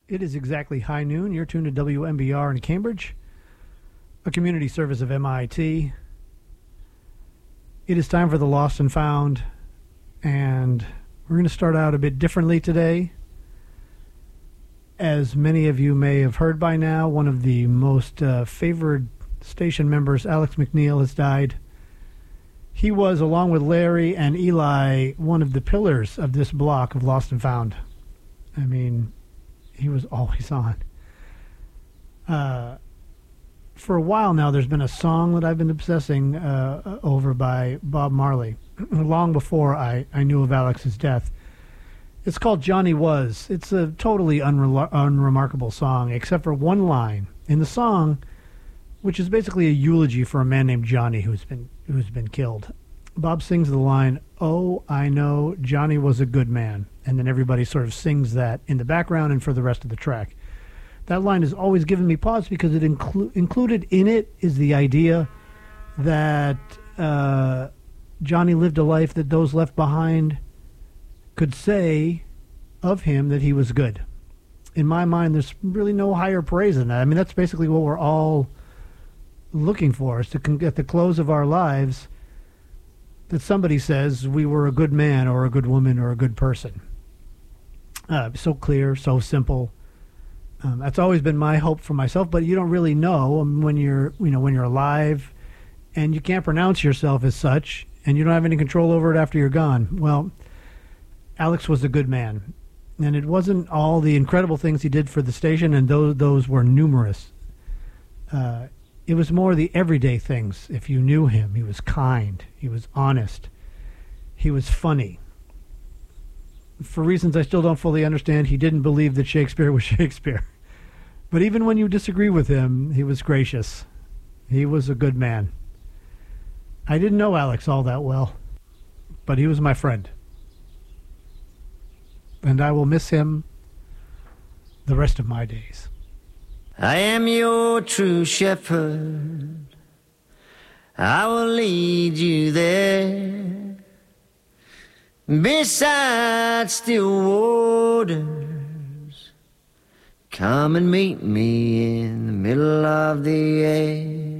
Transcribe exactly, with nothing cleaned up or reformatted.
It is exactly high noon. You're tuned to W M B R in Cambridge, a community service of M I T. It is time for the Lost and Found, and we're going to start out a bit differently today. As many of you may have heard by now, one of the most uh, favored station members, Alex McNeil, has died. He was, along with Larry and Eli, one of the pillars of this block of Lost and Found. I mean, he was always on. Uh, for a while now, there's been a song that I've been obsessing uh, over by Bob Marley, long before I, I knew of Alex's death. It's called Johnny Was. It's a totally unre- unremarkable song, except for one line in the song, which is basically a eulogy for a man named Johnny who's been who's been killed. Bob sings the line, "Oh, I know Johnny was a good man," and then everybody sort of sings that in the background and for the rest of the track. That line has always given me pause because it inclu- included in it is the idea that uh, Johnny lived a life that those left behind could say of him that he was good. In my mind, there's really no higher praise than that. I mean, that's basically what we're all looking for, is to con- at the close of our lives that somebody says we were a good man or a good woman or a good person. Uh, so clear, so simple. Um, that's always been my hope for myself, but you don't really know um, when you're, you know, when you're alive, and you can't pronounce yourself as such, and you don't have any control over it after you're gone. Well, Alex was a good man, and it wasn't all the incredible things he did for the station, and those those were numerous. Uh, it was more the everyday things. If you knew him, he was kind, he was honest, he was funny. For reasons I still don't fully understand, he didn't believe that Shakespeare was Shakespeare. But even when you disagree with him, he was gracious. He was a good man. I didn't know Alex all that well, but he was my friend. And I will miss him the rest of my days. I am your true shepherd. I will lead you there. Beside still waters, come and meet me in the middle of the air.